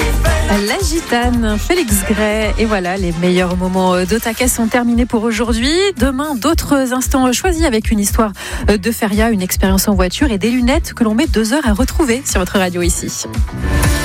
La gitane, Félix Gray. Et voilà, les meilleurs moments d'Otaka sont terminés pour aujourd'hui. Demain, d'autres instants choisis avec une histoire de feria, une expérience en voiture et des lunettes que l'on met 2 heures à retrouver sur votre radio ici.